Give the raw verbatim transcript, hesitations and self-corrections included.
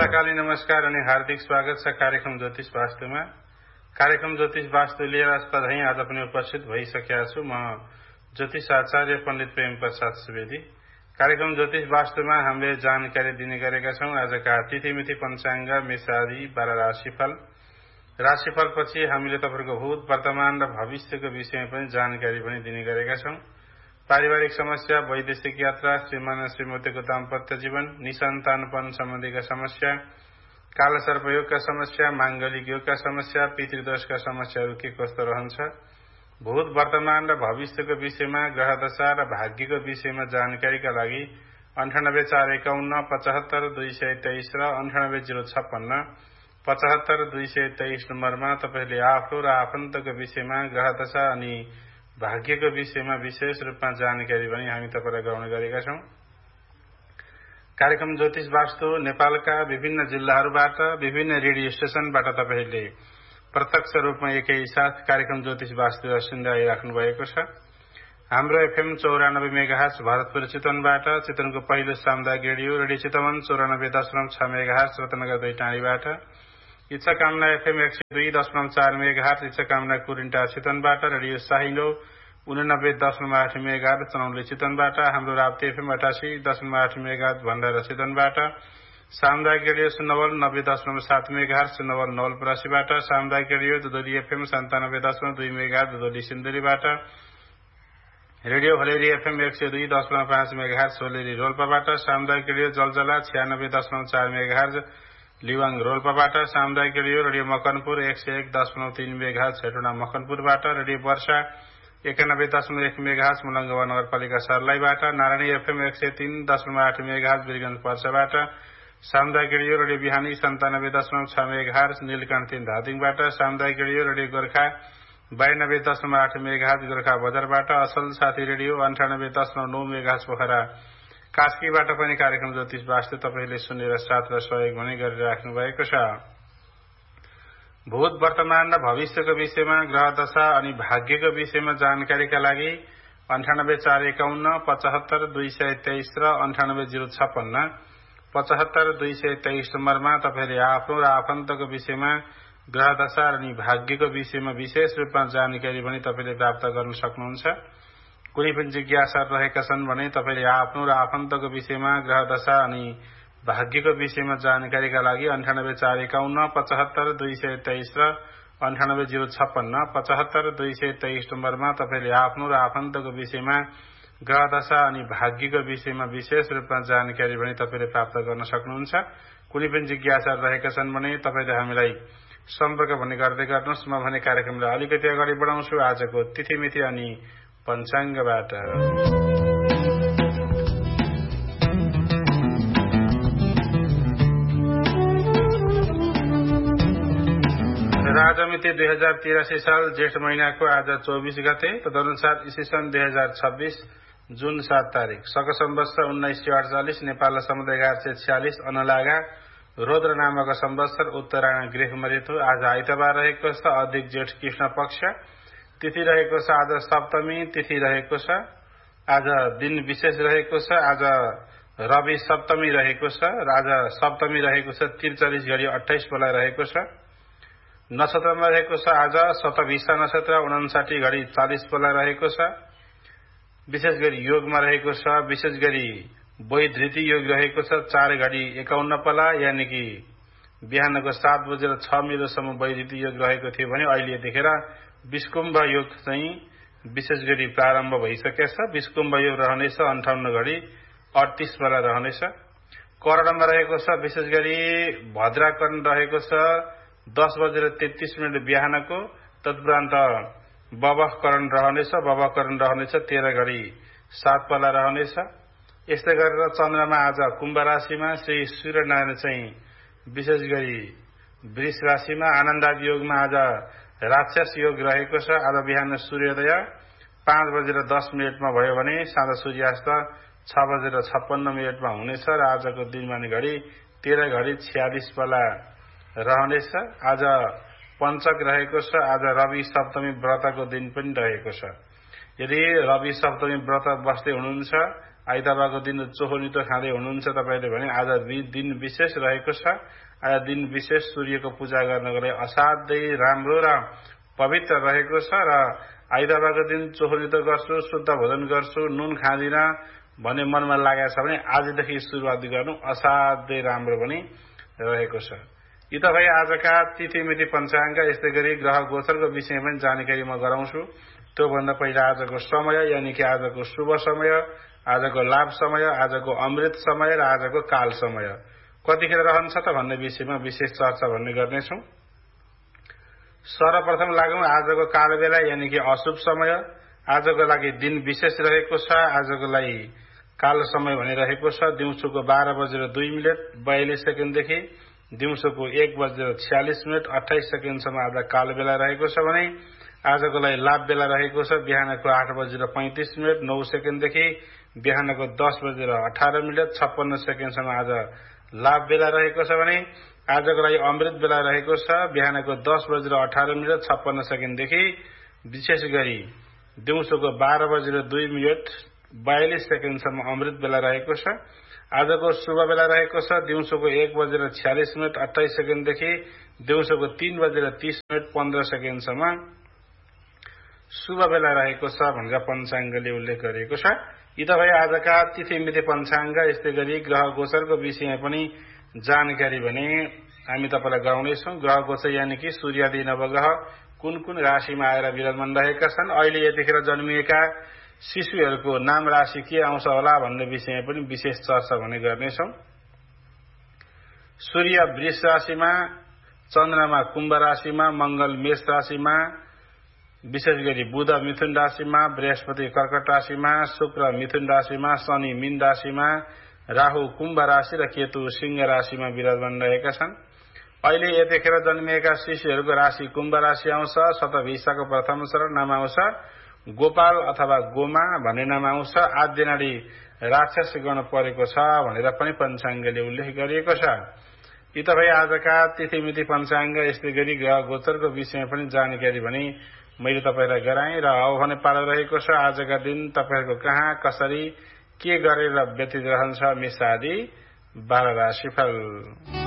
प्रातःकालीन नमस्कार अनि हार्दिक स्वागत छ कार्यक्रम ज्योतिष वास्तुमा। कार्यक्रम ज्योतिष वास्तु लिएर सधैँ आज पनि उपस्थित भइसकेका छु। म ज्योतिष आचार्य पण्डित प्रेम प्रसाद सुवेदी। कार्यक्रम ज्योतिष वास्तुमा हामीले जानकारी दिने गरेका छौं। आजका तिथिमिति पञ्चाङ्ग मेषादि बाह्र राशिफल। राशिफलपछि हामीले तपाईहरुको भूत वर्तमान र भविष्यको विषयमा पनि जानकारी पनि दिने गरेका छौं। पारिवारिक समस्या, वैदेशिक यात्रा, श्रीमान श्रीमतीको दाम्पत्य जीवन, निसन्तानपन सम्बन्धीका समस्या, कालसर्प योगका समस्या, मांगलिक योगका समस्या, पितृदोषका समस्याहरू के कस्तो रहन्छ, भूत वर्तमान र भविष्यको विषयमा, ग्रह दशा र भाग्यको विषयमा जानकारीका लागि अन्ठानब्बे चार एकाउन्न पचहत्तर दुई सय तेइस र अन्ठानब्बे जिरो छप्पन्न पचहत्तर दुई सय तेइस नम्बरमा तपाईले आफ्नो र आफन्तको विषयमा, ग्रह दशा अनि भाग्यको विषयमा विशेष रूपमा जानकारी पनि हामी तपाईलाई गराउने गरेका छौं। कार्यक्रम ज्योतिष वास्तु नेपालका विभिन्न जिल्लाहरूबाट, विभिन्न रेडियो स्टेशनबाट तपाईले प्रत्यक्ष रूपमा एकै साथ कार्यक्रम ज्योतिष वास्तु सुन्दै आइराख्नु भएको छ। हाम्रो एफएम चौरानब्बे मेगाहर्ज भरतपुर चितवनबाट, चितवनको पहिलो सामुदायिक रेडियो रेडियो चितवन चौरानब्बे दशमलव छ मेगाहर्ज रत्नगर दुई टाँडीबाट, इच्छा कामना एफएम एक सय दुई दशमलव चार मेगाहर्ज इच्छा कामना कुरिन्टा चितवनबाट, रेडियो साहिलो उनानब्बे दशमलव आठ मेगाहर्ज चनौली चितवनबाट, हाम्रो राप्ती एफएम अठासी दशमलव आठ मेगाहर्ज भण्डारा चितवनबाट, सामुदायिक रेडियो सुनवल नब्बे दशमलव सात मेगाहर्ज सुनवल नवलपरासीबाट, सामुदायिक रेडियो दुधोली एफएम सन्तानब्बे दशमलव दुई मेगाहर्ज दुधोली सिन्धुलीबाट, रेडियो होलेरी एफएम एक सय दुई दशमलव पाँच मेगाहर्ज होलेरी रोल्पाबाट, सामुदायिक रेडियो जलजला छियानब्बे दशमलव चार मेगाहर्ज लिवाङ रोल्पाबाट, सामुदायिक रेडियो रेडियो मकनपुर एक सय एक दशमलव तीन मेगाहर्ज हेटौँडा मकनपुरबाट, रेडियो वर्षा एकानब्बे दशमलव एक मेगाहर्ज मुलङ्गवा नगरपालिका सर्लाहीबाट, नारायणी एफएम एक सय तीन दशमलव आठ मेगाहर्ज वीरगञ्ज पर्साबाट, सामुदायिक रेडियो रेडियो बिहानी सन्तानब्बे दशमलव छ मेगाहर्ज नीलकण्ठ तीन धादिङबाट, सामुदायिक रेडियो रेडियो गोर्खा बयानब्बे दशमलव आठ मेगाहर्ज गोर्खा बजारबाट, असल साथी रेडियो अन्ठानब्बे दशमलव नौ मेगाहर्ज पोखरा कास्कीबाट पनि कार्यक्रम ज्योतिष वास्तु तपाईले सुनेर साथ र सहयोग पनि गरिराख्नु भएको छ। भूत वर्तमान र भविष्यको विषयमा, ग्रह दशा अनि भाग्यको विषयमा जानकारीका लागि अन्ठानब्बे चार एकाउन्न पचहत्तर दुई सय तेइस र अन्ठानब्बे जिरो छप्पन्न पचहत्तर दुई सय तेइस नम्बरमा तपाईले आफ्नो र आफन्तको विषयमा, ग्रह दशा अनि भाग्यको विषयमा विशेष रूपमा जानकारी पनि तपाईले प्राप्त गर्न सक्नुहुन्छ। कुनै पनि जिज्ञासा रहेका छन् भने तपाईले आफ्नो र आफन्तको विषयमा, ग्रह दशा अनि भाग्यको विषयमा जानकारीका लागि अन्ठानब्बे चार एकाउन्न पचहत्तर दुई सय तेइस र अन्ठानब्बे जिरो छप्पन्न पचहत्तर दुई सय तेइस नम्बरमा तपाईले आफ्नो र आफन्तको विषयमा, ग्रह दशा अनि भाग्यको विषयमा विशेष रूपमा जानकारी पनि तपाईले प्राप्त गर्न सक्नुहुन्छ। कुनै पनि जिज्ञासा रहेका छन् भने तपाईले हामीलाई सम्पर्क भने गर्दै गर्नुहोस्। म भने कार्यक्रमलाई अलिकति अगाडि बढाउँछु आजको तिथिमिति अनि पञ्चाङ्गबाट। राजमिति दुई हजार तिरासी साल जेठ महीनाको आज चौबीस गते, तदनुसार ईस्वी सन् दुई हजार छब्बीस जुन सात तारिक, शक सम्वत्सर उन्नाइस सय अडचालिस, नेपाल सम्वत एघार सय छ्यालिस, अनलागा रोद्र नामक सम्वत्सर उत्तरायण गृहमा ऋतु। आज आइतबार रहेको छ, अधिक जेठ कृष्ण पक्ष, तिथि रहेको छ आज सप्तमी तिथि रहेको छ। आज दिन विशेष रहेको छ, आज रवि सप्तमी रहेको छ र आज सप्तमी रहेको छ त्रिचालिस घडी अट्ठाइस बेला रहेको छ। नक्षत्रमा रहेको छ आज शतभिषा नक्षत्र उनसाठी घडी चालिस बेला रहेको छ। विशेष गरी योगमा रहेको छ, विशेष गरी वैधृति योग रहेको छ चार घडी एकाउन्न पला, यानि कि बिहानको सात बजेर छ मिनटसम्म वैधृति योग रहेको थियो भने अहिले देखेर विष्कुम्भ योग चाहिँ विशेष गरी प्रारम्भ भइसकेको छ। विष्कुम्भ योग रहनेछ अन्ठाउन्न घडी अडतीस बेला रहनेछ। करणमा रहेको छ विशेष गरी भद्राकरण रहेको छ दस बजेर तेत्तीस मिनट बिहानको, तदुपरान्त बवकरण रहनेछ बवकरण रहनेछ तेह्र घडी सात बेला रहनेछ। यस्तै गरेर चन्द्रमा आज कुम्भ राशिमा, श्री सूर्यनारायण चाहिँ विशेष गरी वृष राशिमा, आनन्दादि योगमा आज राक्षस योग रहेको छ। आज बिहान सूर्योदय पाँच बजेर दस मिनटमा भयो भने साँझ सूर्यास्त छ बजेर छप्पन्न मिनटमा हुनेछ र आजको दिनमानी घडी तेह्र घडी छ्यालिस बेला रहनेछ। आज पञ्चक रहेको छ। आज रवि सप्तमी व्रतको दिन पनि रहेको छ। यदि रवि सप्तमी व्रत बस्दै हुनुहुन्छ आइतबारको दिन चोखो नितो खाँदै हुनुहुन्छ तपाईँले भने आज दिन विशेष रहेको छ। आज दिन विशेष सूर्यको पूजा गर्नको लागि असाध्यै राम्रो र पवित्र रहेको छ र आइतबारको दिन चोखो नितो गर्छु, शुद्ध भोजन गर्छु, नुन खाँदिन भन्ने मनमा लागेको छ भने आजदेखि सुरुवात गर्नु असाध्यै राम्रो पनि रहेको छ। यी तपाईँ आजका तिथिमिति पञ्चाङ्ग यस्तै गरी ग्रह गोचरको विषयमा पनि जानकारी म गराउँछु। त्योभन्दा पहिला आजको समय यानि कि आजको शुभ समय, आजको लाभ समय, आजको अमृत समय र आजको काल समय कतिखेर रहन्छ त भन्ने विषयमा विशेष चर्चा भन्ने गर्नेछौँ। सर्वप्रथम लागौं आजको काल बेला यानि कि अशुभ समय। आजको लागि दिन विशेष रहेको छ। आजको लागि काल समय भनिरहेको छ दिउँसोको बाह्र बजेर दुई मिनट बयालिस सेकेन्डदेखि दिउँसोको एक बजेर छ्यालिस मिनट अठाइस सेकेन्डसम्म आज काल बेला रहेको छ भने आजको लागि लाभ बेला रहेको छ बिहानको आठ बजेर पैंतिस मिनट नौ सेकेन्डदेखि बिहानको दस बजेर अठार मिनट छप्पन्न सेकेन्डसम्म आज लाभ बेला रहेको छ भने आजको लागि अमृत बेला रहेको छ बिहानको दस बजेर अठार मिनट छप्पन्न सेकेन्डदेखि विशेष गरी दिउँसोको बाह्र बजेर दुई मिनट बयालिस सेकेन्डसम्म अमृत बेला रहेको छ। आजको शुभ बेला रहेको छ दिउँसोको एक बजेर छ्यालिस मिनट अट्ठाइस सेकेन्डदेखि दिउँसोको तीन बजेर तीस मिनट पन्ध्र सेकेन्डसम्म शुभ बेला रहेको छ भनेर पञ्चाङ्गले उल्लेख गरिएको छ। यी तपाईँ आजका तिथिमिति पञ्चाङ्ग यस्तै गरी ग्रह गोचरको विषयमा पनि जानकारी भने हामी तपाईँलाई गराउनेछौँ। ग्रह गोचर यानि कि सूर्यादि नवग्रह कुन कुन राशिमा आएर विराजमान रहेका छन्, अहिले यतिखेर जन्मिएका शिशुहरूको नाम राशि के आउँछ होला भन्ने विषयमा पनि विशेष चर्चा भने गर्नेछौँ। सूर्य वृष राशिमा, चन्द्रमा कुम्भ राशिमा, मंगल मेष राशिमा, विशेष गरी बुध मिथुन राशिमा, बृहस्पति कर्कट राशिमा, शुक्र मिथुन राशिमा, शनि मीन राशिमा, राहु कुम्भ राशि र केतु सिंह राशिमा विराजमान रहेका छन्। अहिले यतिखेर जन्मिएका शिशुहरूको राशि कुम्भ राशि आउँछ। शतभिषाको प्रथम अक्षर नाम आउँछ गोपाल अथवा गोमा भन्ने नाम आउँछ। आद्यनाडी राक्षस गण परेको छ भनेर पनि पञ्चाङ्गले उल्लेख गरिएको छ। यी तपाईँ आजका तिथिमिति पञ्चाङ्ग यस्तै गरी ग्रह गोचरको विषयमा पनि जानकारी भने मैले तपाईँलाई गराएँ र अब भने पालो रहेको छ आजका दिन तपाईँहरूको कहाँ कसरी के गरेर व्यतीत रहन्छ मेष आदि बाह्र राशिफल।